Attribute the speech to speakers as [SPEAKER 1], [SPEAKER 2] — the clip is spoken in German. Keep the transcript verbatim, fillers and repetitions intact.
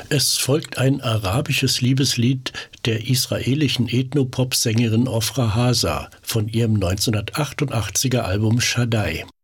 [SPEAKER 1] Es folgt ein arabisches Liebeslied der israelischen Ethnopop-Sängerin Ofra Hasa von ihrem neunzehnhundertachtundachtziger Album Shaddai.